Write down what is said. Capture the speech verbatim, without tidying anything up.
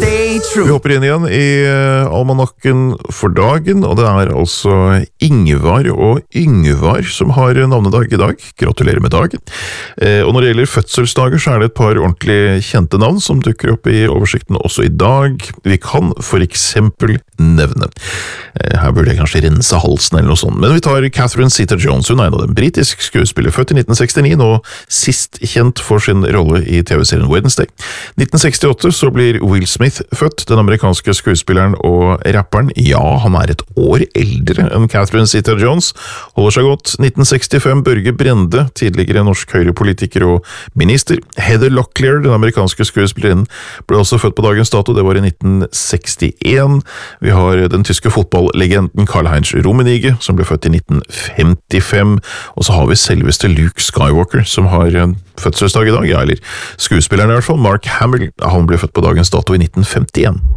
stay Vi true. hopper inn igjen i eh, almanakken for dagen, og det er altså Ingvar og Yngvar som har navnedag i dag. Gratulerer med dagen. Eh, og når det gjelder fødselsdager, så er det et par ordentlig kjente navn som dukker opp i oversikten også i dag. Vi kan for eksempel nevne. Eh, her burde jeg kanskje rense halsen eller noe sånt, men vi tar Catherine Zeta-Jones. Hun er en av dem, britisk skuespiller, født i nitten sekstini, nå sist kjent for sin rolle i T V-serien Wednesday. nitten sekstiåtte så blir Will Smith født, den amerikanske skuespilleren og rapperen. Ja, han er et år eldre enn Catherine Zeta-Jones, holder seg godt. nitten sekstifem, Børge Brende, tidligere norsk høyrepolitiker og minister. Heather Locklear, den amerikanske skuespillerinnen, ble også født på dagens dato, det var i nitten sekstien. Vi har den tyske fotballlegenden Karl-Heinz Rummenigge, som ble født i nitten femtifem, og så har vi selveste Luke Skywalker, som har fødselsdag i dag, ja, eller skuespilleren i hvert fall, Mark Hamill. Han ble født på dagens dato i nitten femtien.